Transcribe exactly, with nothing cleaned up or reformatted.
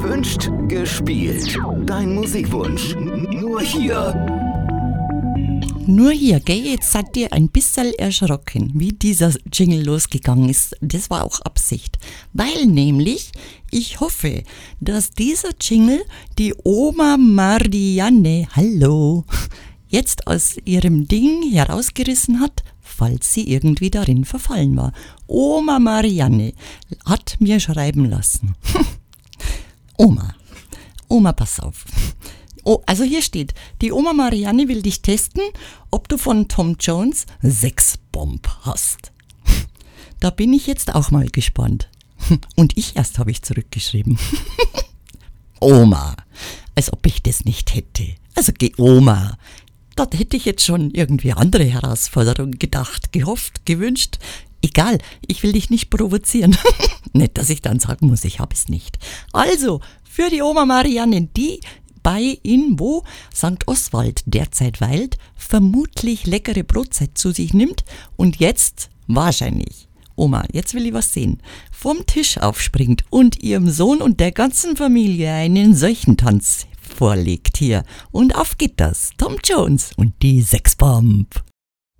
Gewünscht, gespielt. Dein Musikwunsch. Nur hier. Nur hier, gell, jetzt seid ihr ein bisschen erschrocken, wie dieser Jingle losgegangen ist. Das war auch Absicht. Weil nämlich, ich hoffe, dass dieser Jingle die Oma Marianne, hallo, jetzt aus ihrem Ding herausgerissen hat, falls sie irgendwie darin verfallen war. Oma Marianne hat mir schreiben lassen. Oma, Oma, pass auf. Oh, also hier steht, die Oma Marianne will dich testen, ob du von Tom Jones Sexbomb hast. Da bin ich jetzt auch mal gespannt. Und ich erst habe ich zurückgeschrieben. Oma, als ob ich das nicht hätte. Also geh Oma. Da hätte ich jetzt schon irgendwie andere Herausforderungen gedacht, gehofft, gewünscht. Egal, ich will dich nicht provozieren. Nicht, dass ich dann sagen muss, ich habe es nicht. Also, für die Oma Marianne, die bei in wo Sankt Oswald derzeit weilt, vermutlich leckere Brotzeit zu sich nimmt und jetzt wahrscheinlich, Oma, jetzt will ich was sehen, vom Tisch aufspringt und ihrem Sohn und der ganzen Familie einen Seuchentanz vorlegt hier. Und auf geht das, Tom Jones und die Sexbomb.